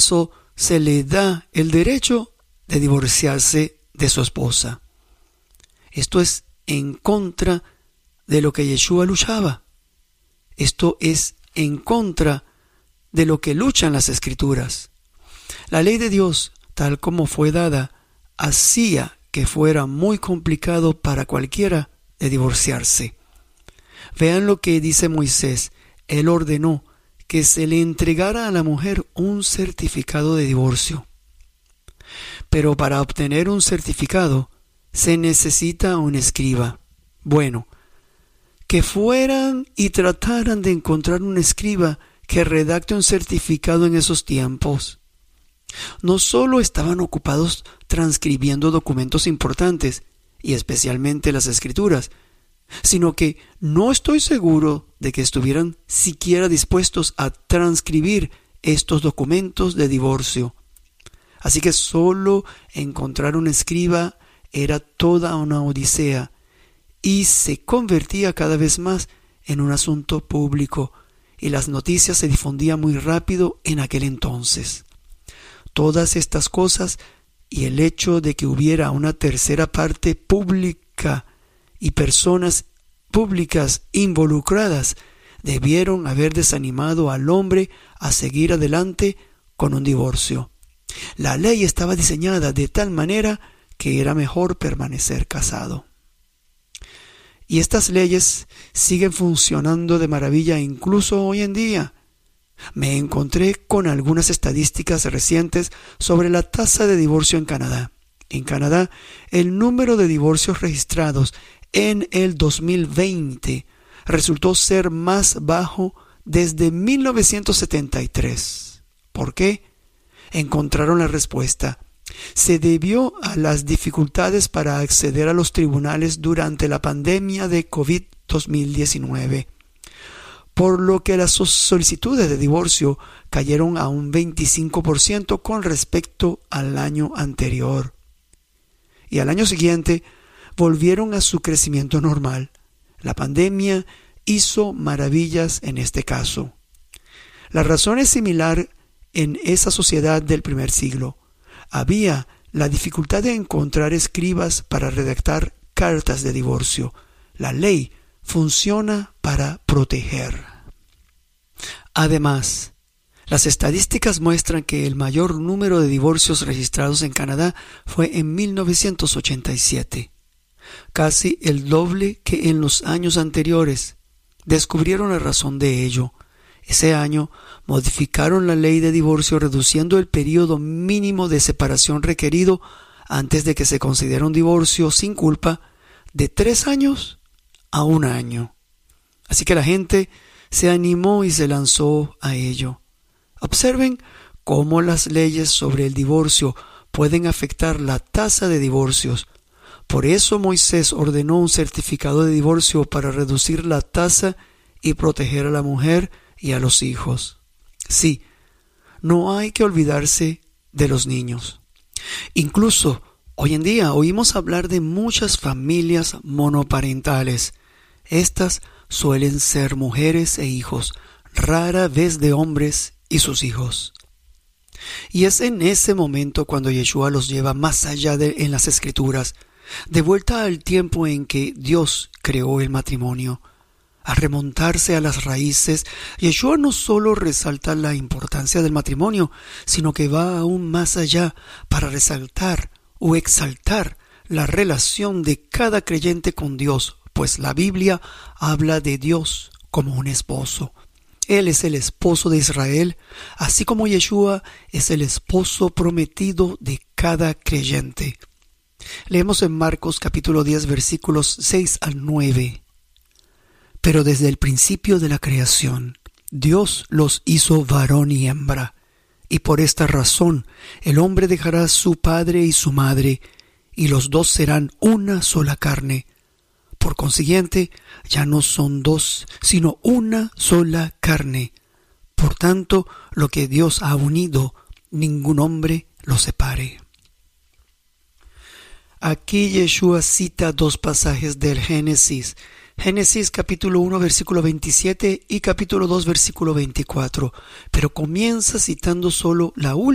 eso se le da el derecho de divorciarse de su esposa. Esto es en contra de lo que Yeshua luchaba. Esto es en contra de lo que luchan las Escrituras. La ley de Dios, tal como fue dada, hacía que fuera muy complicado para cualquiera de divorciarse. Vean lo que dice Moisés. Él ordenó que se le entregara a la mujer un certificado de divorcio. Pero para obtener un certificado se necesita un escriba. Bueno, que fueran y trataran de encontrar un escriba que redacte un certificado en esos tiempos. No solo estaban ocupados transcribiendo documentos importantes, y especialmente las Escrituras, sino que no estoy seguro de que estuvieran siquiera dispuestos a transcribir estos documentos de divorcio. Así que solo encontrar un escriba era toda una odisea y se convertía cada vez más en un asunto público, y las noticias se difundían muy rápido en aquel entonces. Todas estas cosas y el hecho de que hubiera una tercera parte pública y personas públicas involucradas debieron haber desanimado al hombre a seguir adelante con un divorcio. La ley estaba diseñada de tal manera que era mejor permanecer casado. Y estas leyes siguen funcionando de maravilla incluso hoy en día. Me encontré con algunas estadísticas recientes sobre la tasa de divorcio en Canadá. En Canadá, el número de divorcios registrados en el 2020 resultó ser más bajo desde 1973. ¿Por qué? Encontraron la respuesta. Se debió a las dificultades para acceder a los tribunales durante la pandemia de COVID-19, por lo que las solicitudes de divorcio cayeron a un 25% con respecto al año anterior. Y al año siguiente volvieron a su crecimiento normal. La pandemia hizo maravillas en este caso. La razón es similar en esa sociedad del primer siglo. Había la dificultad de encontrar escribas para redactar cartas de divorcio. La ley funciona para proteger. Además, las estadísticas muestran que el mayor número de divorcios registrados en Canadá fue en 1987, casi el doble que en los años anteriores. Descubrieron la razón de ello. Ese año modificaron la ley de divorcio reduciendo el período mínimo de separación requerido antes de que se considere un divorcio sin culpa de 3 años a 1 año. Así que la gente se animó y se lanzó a ello. Observen cómo las leyes sobre el divorcio pueden afectar la tasa de divorcios. Por eso Moisés ordenó un certificado de divorcio para reducir la tasa y proteger a la mujer y a los hijos. Sí, no hay que olvidarse de los niños. Incluso hoy en día oímos hablar de muchas familias monoparentales. Estas suelen ser mujeres e hijos, rara vez de hombres y sus hijos. Y es en ese momento cuando Yeshua los lleva más allá en las Escrituras, de vuelta al tiempo en que Dios creó el matrimonio. Al remontarse a las raíces, Yeshua no solo resalta la importancia del matrimonio, sino que va aún más allá para resaltar o exaltar la relación de cada creyente con Dios, pues la Biblia habla de Dios como un esposo. Él es el esposo de Israel, así como Yeshua es el esposo prometido de cada creyente. Leemos en Marcos capítulo 10 versículos 6 al 9. Pero desde el principio de la creación, Dios los hizo varón y hembra, y por esta razón el hombre dejará a su padre y su madre, y los dos serán una sola carne. Por consiguiente, ya no son dos, sino una sola carne. Por tanto, lo que Dios ha unido, ningún hombre lo separe. Aquí Yeshua cita 2 pasajes del Génesis. Génesis capítulo 1 versículo 27 y capítulo 2 versículo 24, pero comienza citando solo la última